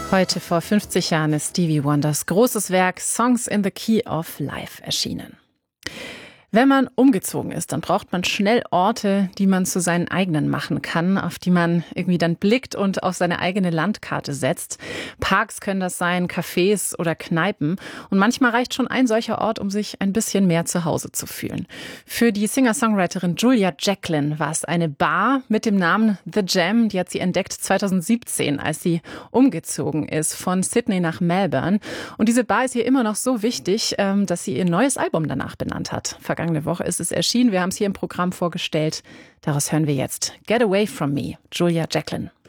Heute vor 50 Jahren ist Stevie Wonders großes Werk Songs in the Key of Life erschienen. Wenn man umgezogen ist, dann braucht man schnell Orte, die man zu seinen eigenen machen kann, auf die man irgendwie dann blickt und auf seine eigene Landkarte setzt. Parks können das sein, Cafés oder Kneipen. Und manchmal reicht schon ein solcher Ort, um sich ein bisschen mehr zu Hause zu fühlen. Für die Singer-Songwriterin Julia Jacklin war es eine Bar mit dem Namen The Jam. Die hat sie entdeckt 2017, als sie umgezogen ist von Sydney nach Melbourne. Und diese Bar ist ihr immer noch so wichtig, dass sie ihr neues Album danach benannt hat. Vergangene Woche ist es erschienen. Wir haben es hier im Programm vorgestellt. Daraus hören wir jetzt Get Away From Me, Julia Jacklin.